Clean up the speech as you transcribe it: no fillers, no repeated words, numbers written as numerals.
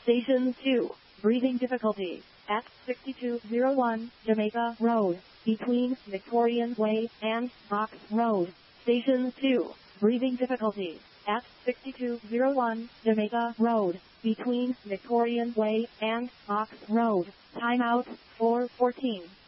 Station 2, breathing difficulty, at 6201 Jamaica Road, between Victorian Way and Box Road. Station 2, breathing difficulty, at 6201 Jamaica Road, between Victorian Way and Box Road. Timeout 4:14.